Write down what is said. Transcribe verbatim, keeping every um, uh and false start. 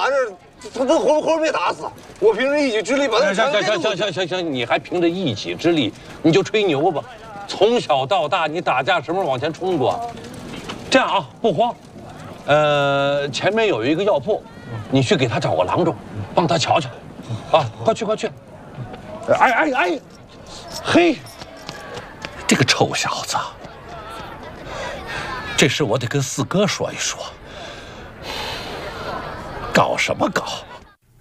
俺这他他活活被打死。我凭着一己之力把他。 行行行行行行行，你还凭着一己之力，你就吹牛吧。从小到大，你打架什么时候往前冲过？这样啊，不慌。呃，前面有一个药铺，你去给他找个郎中，帮他瞧瞧。啊，快去快去！哎哎哎，嘿，这个臭小子，这事我得跟四哥说一说。搞什么搞？